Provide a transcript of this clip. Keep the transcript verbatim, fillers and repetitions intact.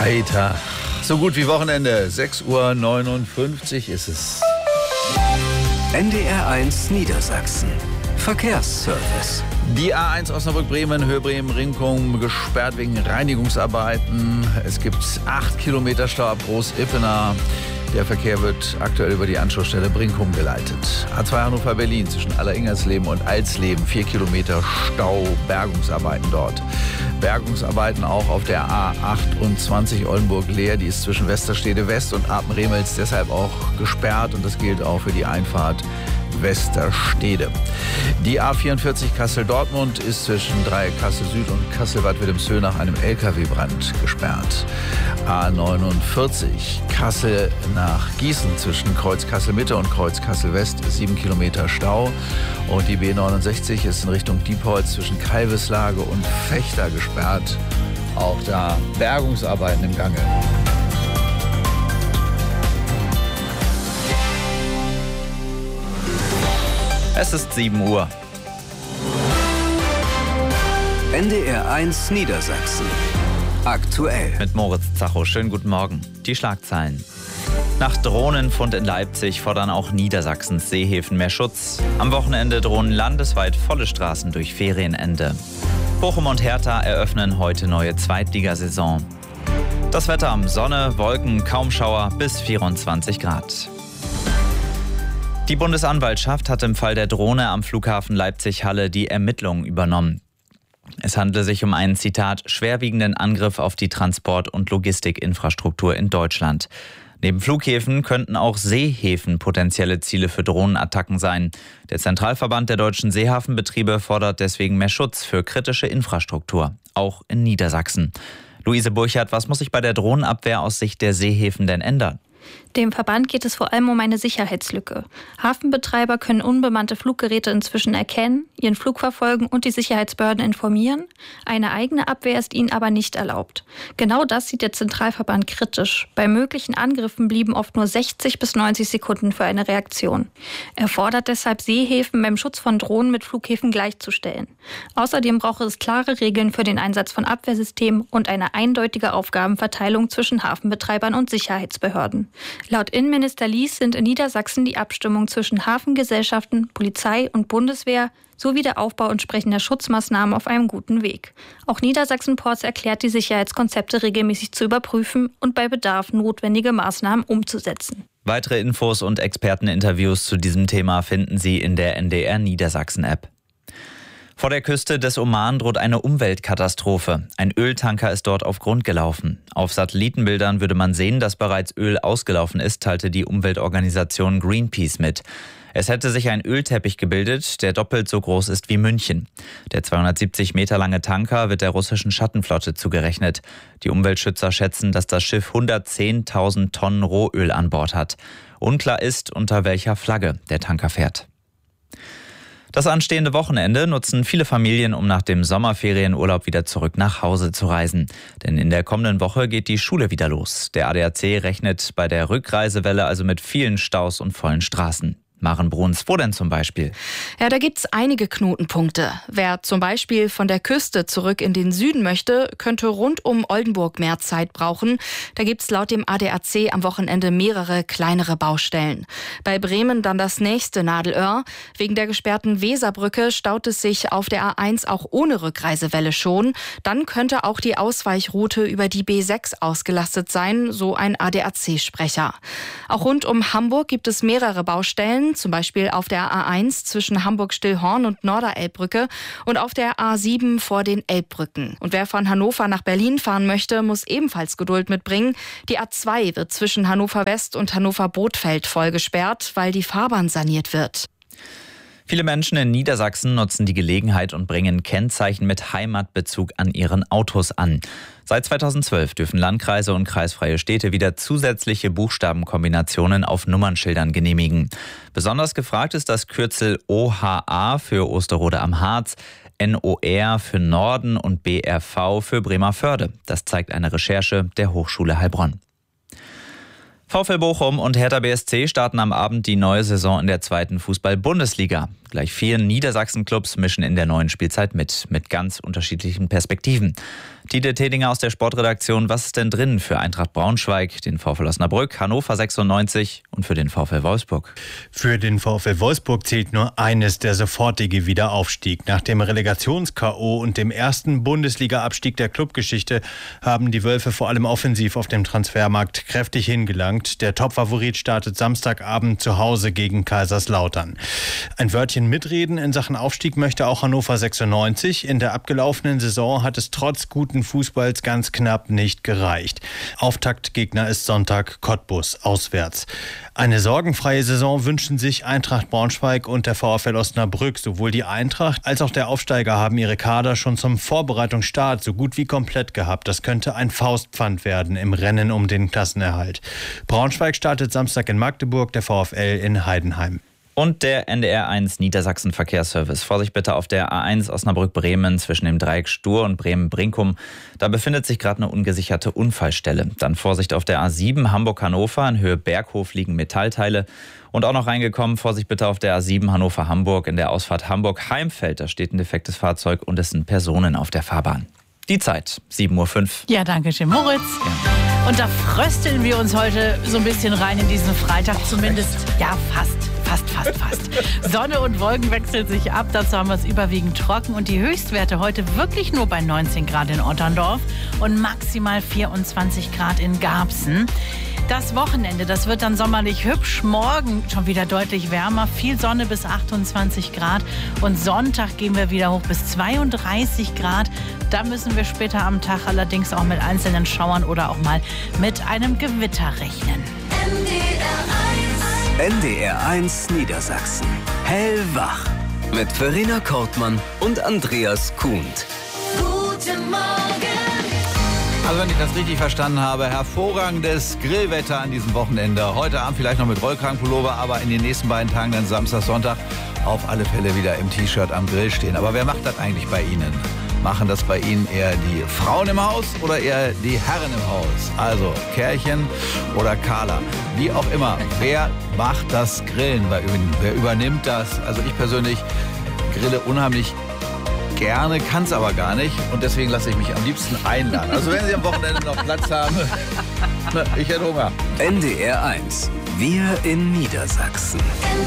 Freitag. So gut wie Wochenende. sechs Uhr neunundfünfzig ist es. N D R eins Niedersachsen. Verkehrsservice. Die A eins Osnabrück-Bremen, Höhe Bremen-Rinkum, gesperrt wegen Reinigungsarbeiten. Es gibt acht Kilometer Stau ab Groß-Ippener. Der Verkehr wird aktuell über die Anschlussstelle Brinkum geleitet. A zwei Hannover-Berlin zwischen Alleringers-Leben und Alsleben. Vier Kilometer Stau, Bergungsarbeiten dort. Bergungsarbeiten auch auf der A achtundzwanzig Oldenburg-Leer. Die ist zwischen Westerstede West und Apen-Remels deshalb auch gesperrt. Und das gilt auch für die Einfahrt Westerstede. Die A vierundvierzig Kassel-Dortmund ist zwischen Dreieck Kassel-Süd und Kassel-Bad Wilhelmshöhe nach einem L K W-Brand gesperrt. A neunundvierzig Kassel nach Gießen zwischen Kreuz Kassel-Mitte und Kreuz Kassel-West sieben Kilometer Stau. Und die B neunundsechzig ist in Richtung Diepholz zwischen Kalveslage und Fechter gesperrt. Auch da Bergungsarbeiten im Gange. Es ist sieben Uhr. N D R eins Niedersachsen. Aktuell. Mit Moritz Zacho. Schönen guten Morgen. Die Schlagzeilen. Nach Drohnenfund in Leipzig fordern auch Niedersachsens Seehäfen mehr Schutz. Am Wochenende drohen landesweit volle Straßen durch Ferienende. Bochum und Hertha eröffnen heute neue Zweitligasaison. Das Wetter am Sonne, Wolken, kaum Schauer bis vierundzwanzig Grad. Die Bundesanwaltschaft hat im Fall der Drohne am Flughafen Leipzig-Halle die Ermittlungen übernommen. Es handle sich um einen, Zitat, schwerwiegenden Angriff auf die Transport- und Logistikinfrastruktur in Deutschland. Neben Flughäfen könnten auch Seehäfen potenzielle Ziele für Drohnenattacken sein. Der Zentralverband der deutschen Seehafenbetriebe fordert deswegen mehr Schutz für kritische Infrastruktur, auch in Niedersachsen. Luise Burchardt, was muss sich bei der Drohnenabwehr aus Sicht der Seehäfen denn ändern? Dem Verband geht es vor allem um eine Sicherheitslücke. Hafenbetreiber können unbemannte Fluggeräte inzwischen erkennen, ihren Flug verfolgen und die Sicherheitsbehörden informieren. Eine eigene Abwehr ist ihnen aber nicht erlaubt. Genau das sieht der Zentralverband kritisch. Bei möglichen Angriffen blieben oft nur sechzig bis neunzig Sekunden für eine Reaktion. Er fordert deshalb, Seehäfen beim Schutz von Drohnen mit Flughäfen gleichzustellen. Außerdem brauche es klare Regeln für den Einsatz von Abwehrsystemen und eine eindeutige Aufgabenverteilung zwischen Hafenbetreibern und Sicherheitsbehörden. Laut Innenminister Lies sind in Niedersachsen die Abstimmung zwischen Hafengesellschaften, Polizei und Bundeswehr sowie der Aufbau entsprechender Schutzmaßnahmen auf einem guten Weg. Auch Niedersachsen-Ports erklärt, die Sicherheitskonzepte regelmäßig zu überprüfen und bei Bedarf notwendige Maßnahmen umzusetzen. Weitere Infos und Experteninterviews zu diesem Thema finden Sie in der N D R Niedersachsen-App. Vor der Küste des Oman droht eine Umweltkatastrophe. Ein Öltanker ist dort auf Grund gelaufen. Auf Satellitenbildern würde man sehen, dass bereits Öl ausgelaufen ist, teilte die Umweltorganisation Greenpeace mit. Es hätte sich ein Ölteppich gebildet, der doppelt so groß ist wie München. Der zweihundertsiebzig Meter lange Tanker wird der russischen Schattenflotte zugerechnet. Die Umweltschützer schätzen, dass das Schiff hundertzehntausend Tonnen Rohöl an Bord hat. Unklar ist, unter welcher Flagge der Tanker fährt. Das anstehende Wochenende nutzen viele Familien, um nach dem Sommerferienurlaub wieder zurück nach Hause zu reisen. Denn in der kommenden Woche geht die Schule wieder los. Der A D A C rechnet bei der Rückreisewelle also mit vielen Staus und vollen Straßen. Maren Bruns, wo denn zum Beispiel? Ja, da gibt's einige Knotenpunkte. Wer zum Beispiel von der Küste zurück in den Süden möchte, könnte rund um Oldenburg mehr Zeit brauchen. Da gibt's laut dem A D A C am Wochenende mehrere kleinere Baustellen. Bei Bremen dann das nächste Nadelöhr. Wegen der gesperrten Weserbrücke staut es sich auf der A eins auch ohne Rückreisewelle schon. Dann könnte auch die Ausweichroute über die B sechs ausgelastet sein, so ein A D A C-Sprecher. Auch rund um Hamburg gibt es mehrere Baustellen. Zum Beispiel auf der A eins zwischen Hamburg-Stillhorn und Norderelbbrücke und auf der A sieben vor den Elbbrücken. Und wer von Hannover nach Berlin fahren möchte, muss ebenfalls Geduld mitbringen. Die A zwei wird zwischen Hannover West und Hannover Bothfeld voll gesperrt, weil die Fahrbahn saniert wird. Viele Menschen in Niedersachsen nutzen die Gelegenheit und bringen Kennzeichen mit Heimatbezug an ihren Autos an. Seit zweitausendzwölf dürfen Landkreise und kreisfreie Städte wieder zusätzliche Buchstabenkombinationen auf Nummernschildern genehmigen. Besonders gefragt ist das Kürzel O H A für Osterode am Harz, N O R für Norden und B R V für Bremervörde. Das zeigt eine Recherche der Hochschule Heilbronn. VfL Bochum und Hertha B S C starten am Abend die neue Saison in der zweiten Fußball-Bundesliga. Gleich vier Niedersachsen-Clubs mischen in der neuen Spielzeit mit, mit ganz unterschiedlichen Perspektiven. Tide Tedinger aus der Sportredaktion, was ist denn drin für Eintracht Braunschweig, den VfL Osnabrück, Hannover sechsundneunzig und für den VfL Wolfsburg? Für den VfL Wolfsburg zählt nur eines, der sofortige Wiederaufstieg. Nach dem Relegations-K O und dem ersten Bundesliga-Abstieg der Clubgeschichte haben die Wölfe vor allem offensiv auf dem Transfermarkt kräftig hingelangt. Der Topfavorit startet Samstagabend zu Hause gegen Kaiserslautern. Ein Wörtchen mitreden in Sachen Aufstieg möchte auch Hannover sechsundneunzig. In der abgelaufenen Saison hat es trotz guten Fußballs ganz knapp nicht gereicht. Auftaktgegner ist Sonntag Cottbus auswärts. Eine sorgenfreie Saison wünschen sich Eintracht Braunschweig und der VfL Osnabrück. Sowohl die Eintracht als auch der Aufsteiger haben ihre Kader schon zum Vorbereitungsstart so gut wie komplett gehabt. Das könnte ein Faustpfand werden im Rennen um den Klassenerhalt. Braunschweig startet Samstag in Magdeburg, der VfL in Heidenheim. Und der N D R eins Niedersachsen Verkehrsservice. Vorsicht bitte auf der A eins Osnabrück-Bremen zwischen dem Dreieck Stur und Bremen-Brinkum. Da befindet sich gerade eine ungesicherte Unfallstelle. Dann Vorsicht auf der A sieben Hamburg-Hannover. In Höhe Berghof liegen Metallteile. Und auch noch reingekommen, Vorsicht bitte auf der A sieben Hannover-Hamburg. In der Ausfahrt Hamburg-Heimfeld. Da steht ein defektes Fahrzeug und es sind Personen auf der Fahrbahn. Die Zeit, sieben Uhr fünf. Ja, danke schön, Moritz. Ja. Und da frösteln wir uns heute so ein bisschen rein in diesen Freitag, zumindest, ja, fast. Fast, fast, fast. Sonne und Wolken wechseln sich ab. Dazu haben wir es überwiegend trocken. Und die Höchstwerte heute wirklich nur bei neunzehn Grad in Otterndorf und maximal vierundzwanzig Grad in Garbsen. Das Wochenende, das wird dann sommerlich hübsch. Morgen schon wieder deutlich wärmer. Viel Sonne bis achtundzwanzig Grad. Und Sonntag gehen wir wieder hoch bis zweiunddreißig Grad. Da müssen wir später am Tag allerdings auch mit einzelnen Schauern oder auch mal mit einem Gewitter rechnen. N D R eins Niedersachsen. Hellwach. Mit Verena Kortmann und Andreas Kuhnt. Guten Morgen. Also wenn ich das richtig verstanden habe, hervorragendes Grillwetter an diesem Wochenende. Heute Abend vielleicht noch mit Rollkragenpullover, aber in den nächsten beiden Tagen, dann Samstag, Sonntag, auf alle Fälle wieder im T-Shirt am Grill stehen. Aber wer macht das eigentlich bei Ihnen? Machen das bei Ihnen eher die Frauen im Haus oder eher die Herren im Haus? Also Kärchen oder Carla, wie auch immer. Wer macht das Grillen? Wer übernimmt das? Also ich persönlich grille unheimlich gerne, kann es aber gar nicht. Und deswegen lasse ich mich am liebsten einladen. Also wenn Sie am Wochenende noch Platz haben, ich hätte Hunger. N D R eins. Wir in Niedersachsen.